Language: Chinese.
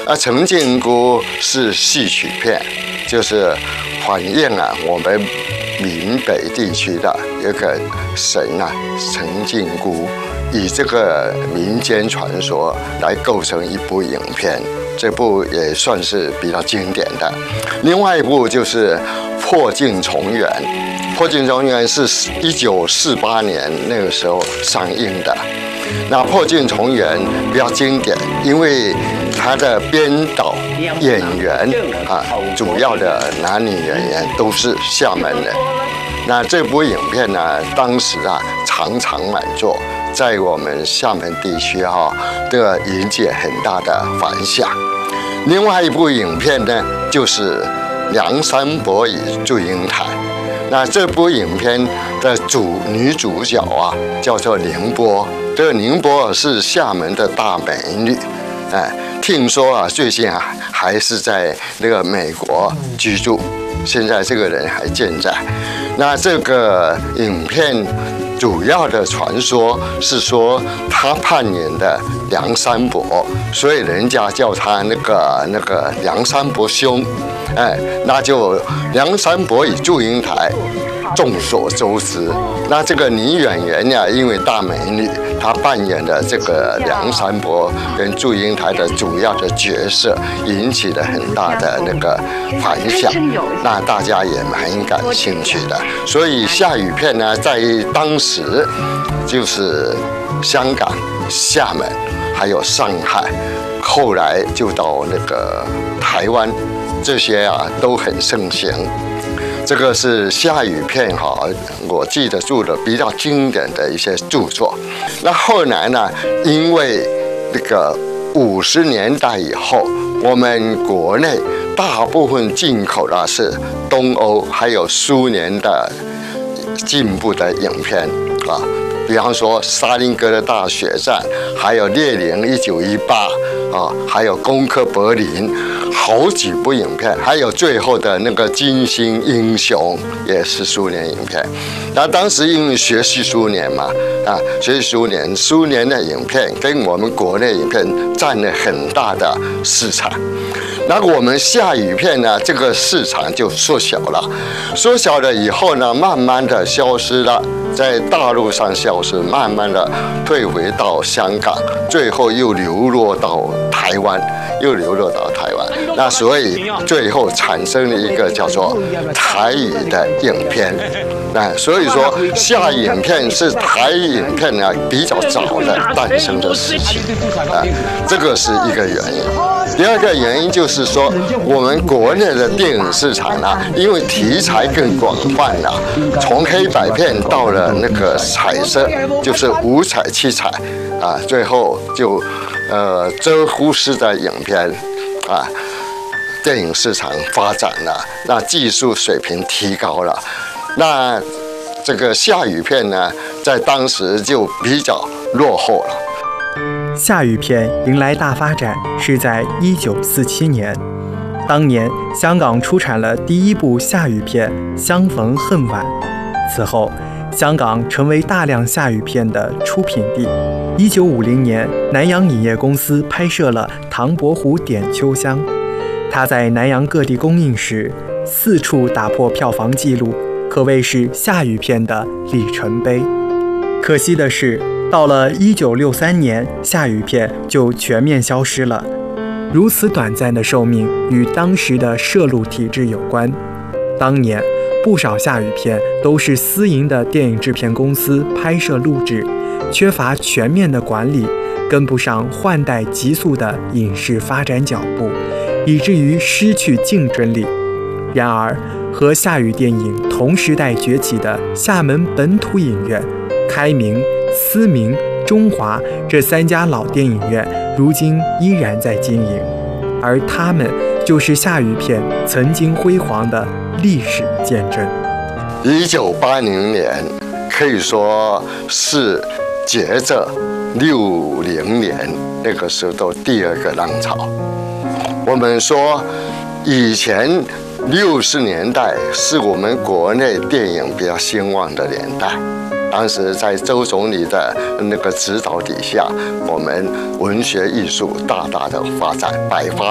陈靖姑是戏曲片，就是反映我们闽北地区的一个神陈靖姑，以这个民间传说来构成一部影片，这部也算是比较经典的。另外一部就是《破镜重圆》，《破镜重圆》是1948年那个时候上映的。那《破镜重圆》比较经典，因为它的编导、演员主要的男女演员都是厦门人。那这部影片呢，当时场场满座，在我们厦门地区这个引起很大的反响。另外一部影片呢，就是《梁山伯与祝英台》。那这部影片的女主角叫做宁波。这个宁波是厦门的大美女，听说最近还是在那个美国居住，现在这个人还健在。那这个影片主要的传说是说他扮演的梁山伯，所以人家叫他那个梁山伯兄，那就梁山伯与祝英台。众所周知，那这个女演员因为大美女，她扮演的这个梁山伯跟祝英台的主要的角色，引起了很大的那个反响，那大家也蛮感兴趣的。所以夏雨片呢，在当时就是香港、厦门还有上海，后来就到那个台湾，这些都很盛行。这个是夏雨片我记得住的比较经典的一些著作。那后来呢，因为那个50年代以后，我们国内大部分进口的是东欧还有苏联的进步的影片比方说《沙林格的大血战》，还有《列宁1918》还有《攻克柏林》，好几部影片，还有最后的那个《金星英雄》也是苏联影片。那当时因为学习苏联嘛，学习苏联的影片跟我们国内影片占了很大的市场。那我们夏雨片呢，这个市场就缩小了，缩小了以后呢，慢慢的消失了，在大陆上消失，慢慢的退回到香港，最后又流落到台湾，那所以最后产生了一个叫做台语的影片。那所以说，夏影片是台语影片比较早的诞生的事情这个是一个原因。第二个原因就是说，我们国内的电影市场因为题材更广泛了，从黑白片到了那个彩色，就是五彩七彩最后就遮忽视的影片电影市场发展了，那技术水平提高了，那这个夏雨片呢，在当时就比较落后了。 夏雨片迎来大发展是在1947年，当年香港出产了第一部夏雨片《相逢恨晚》，此后香港成为大量夏雨片的出品地。1950年，南洋影业公司拍摄了《唐伯虎点秋香》，它在南洋各地公映时4处打破票房纪录，可谓是夏雨片的里程碑。可惜的是，到了1963年，夏雨片就全面消失了。如此短暂的寿命与当时的摄录体制有关。当年不少夏雨片都是私营的电影制片公司拍摄录制，缺乏全面的管理，跟不上换代急速的影视发展脚步，以至于失去竞争力。然而，和夏雨电影同时代崛起的厦门本土影院、开明、思明、中华这3家老电影院，如今依然在经营，而他们就是夏雨片曾经辉煌的历史见证。 1980年可以说是接着60年那个时候的第2个浪潮。我们说以前60年代是我们国内电影比较兴旺的年代，当时在周总理的那个指导底下，我们文学艺术大大的发展，百花